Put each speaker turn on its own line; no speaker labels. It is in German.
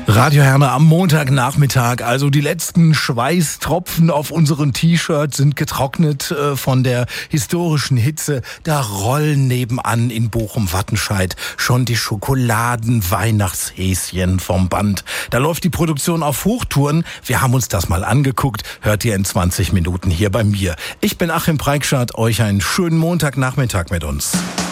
Radio Herne am Montagnachmittag. Also die letzten Schweißtropfen auf unseren T-Shirts sind getrocknet von der historischen Hitze. Da rollen nebenan in Bochum-Wattenscheid schon die Schokoladen-Weihnachtshäschen vom Band. Da läuft die Produktion auf Hochtouren. Wir haben uns das mal angeguckt. Hört ihr in 20 Minuten hier bei mir. Ich bin Achim Preikschat. Euch einen schönen Montagnachmittag mit uns.